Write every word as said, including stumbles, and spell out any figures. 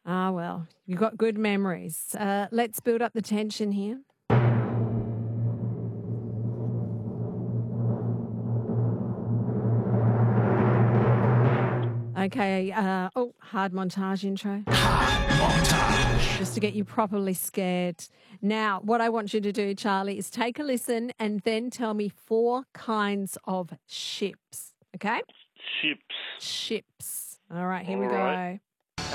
Ah, well, you've got good memories. Uh, let's build up the tension here. Okay. Uh, oh, hard montage intro. Montage. Just to get you properly scared. Now, what I want you to do, Charlie, is take a listen and then tell me four kinds of ships. Okay? Ships. Ships. All right, here All we right. go.